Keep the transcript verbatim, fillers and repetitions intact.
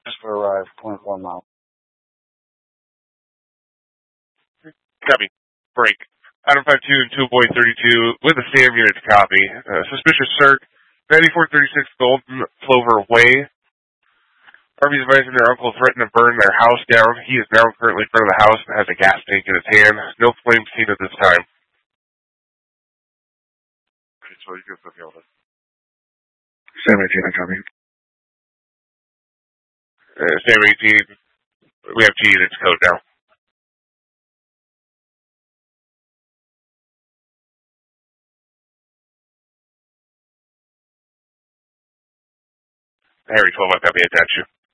Just for arrive, twenty-four miles. Copy. Break. Item five two and two boy thirty-two with a SAM unit to copy. Uh, suspicious Cirque, ninety-four thirty-six Golden Clover Way. Arby's advising their uncle threatened to burn their house down. He is now currently in front of the house and has a gas tank in his hand. No flames seen at this time. SAM eighteen, I copy. Uh, SAM eighteen, we have G units code now. Harry twelve, I copy, attach you.